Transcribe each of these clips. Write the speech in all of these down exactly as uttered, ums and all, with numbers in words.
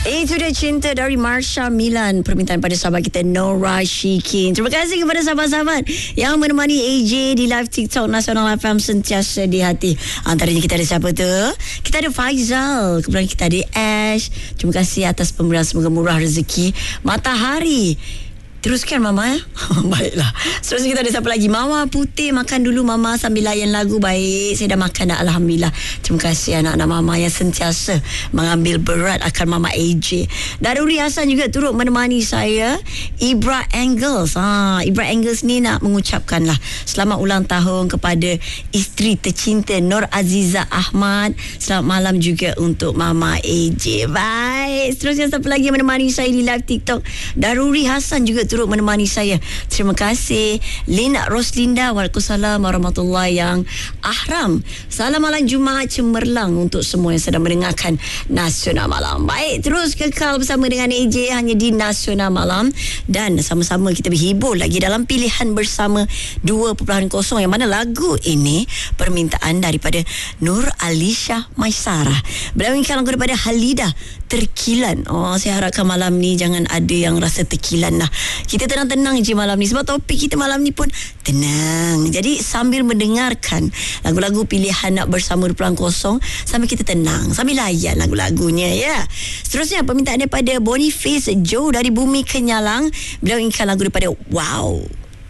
Itu dia Cinta dari Marsha Milan. Permintaan pada sahabat kita Nora Shikin. Terima kasih kepada sahabat-sahabat yang menemani A J di live TikTok Nasional F M sentiasa di hati. Antaranya kita ada siapa tu? Kita ada Faizal. Kemudian kita ada Ash. Terima kasih atas pemberian, semoga murah rezeki. Matahari. Teruskan Mama ya. Baiklah. Seterusnya kita ada siapa lagi? Mama Putih. Makan dulu Mama sambil layan lagu. Baik, saya dah makan dah, Alhamdulillah. Terima kasih anak-anak Mama yang sentiasa mengambil berat akan Mama A J. Daruri Hasan juga turut menemani saya. Ibra Angles. ha, Ibra Angles ni nak mengucapkanlah selamat ulang tahun kepada isteri tercinta Nur Aziza Ahmad. Selamat malam juga untuk Mama A J. Baik. Seterusnya siapa lagi yang menemani saya di live TikTok? Daruri Hasan juga turut menemani saya. Terima kasih Lina Roslinda. Waalaikumsalam warahmatullahi yang Ahram. Salam malam Jumaat cemerlang untuk semua yang sedang mendengarkan Nasional Malam. Baik, terus kekal bersama dengan A J hanya di Nasional Malam, dan sama-sama kita berhibur lagi dalam pilihan bersama dua titik kosong, yang mana lagu ini permintaan daripada Nur Alisha Maisara. Berlanggan lagu daripada Halida, Terkilan. Oh, saya harapkan malam ni jangan ada yang rasa terkilan lah. Kita tenang-tenang je malam ni, sebab topik kita malam ni pun tenang. Jadi sambil mendengarkan lagu-lagu pilihan nak bersama dua titik kosong, sambil kita tenang, sambil layan lagu-lagunya ya. Seterusnya permintaan daripada Boniface Joe dari Bumi Kenyalang. Beliau inginkan lagu daripada Wow,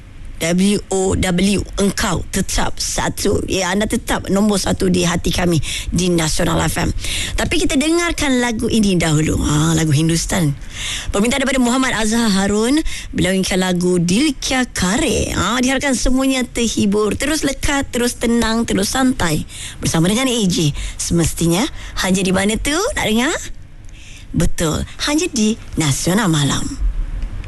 W O W, engkau tetap satu. Ya, anda tetap nombor satu di hati kami di Nasional F M. Tapi kita dengarkan lagu ini dahulu. Ha, lagu Hindustan. Permintaan daripada Muhammad Azhar Harun. Beliau inginkan lagu Dil Kya Kare. Ha, diharapkan semuanya terhibur, terus lekat, terus tenang, terus santai bersama dengan A J. Semestinya hanya di mana tu nak dengar? Betul, hanya di Nasional Malam.